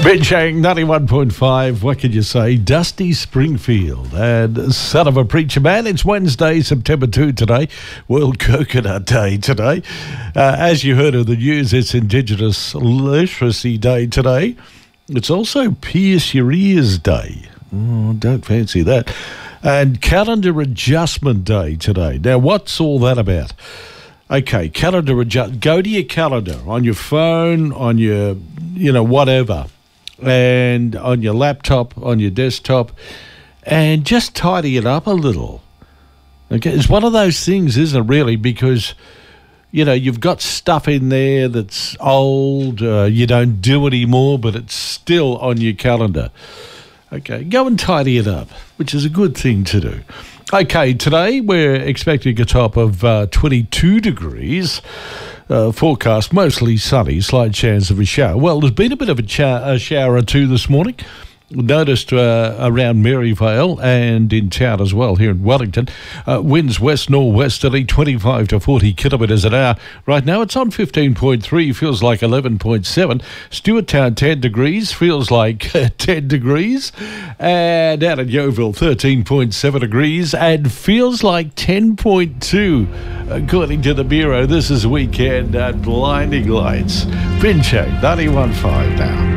Ben Chang, 91.5, what can you say? Dusty Springfield and Son of a Preacher Man. It's Wednesday, September 2 today, World Coconut Day today. As you heard of the news, it's Indigenous Literacy Day today. It's also Pierce Your Ears Day. Oh, don't fancy that. And Calendar Adjustment Day today. Now, what's all that about? Okay, calendar adjust. Go to your calendar on your phone, on your, whatever, and on your laptop, on your desktop, and just tidy it up a little. Okay, it's one of those things, isn't it, really? Because, you've got stuff in there that's old, you don't do anymore, but it's still on your calendar. Okay, go and tidy it up, which is a good thing to do. Okay, today we're expecting a top of 22 degrees. Forecast mostly sunny, slight chance of a shower. Well, there's been a bit of a shower or two this morning. Noticed around Maryvale and in town as well here in Wellington. Winds west-northwesterly 25 to 40 kilometres an hour. Right now it's on 15.3, feels like 11.7. Stewarttown 10 degrees, feels like 10 degrees. And out at Yeovil 13.7 degrees and feels like 10.2. According to the Bureau, this is weekend at Blinding Lights. Ben Chang, 91.5 now.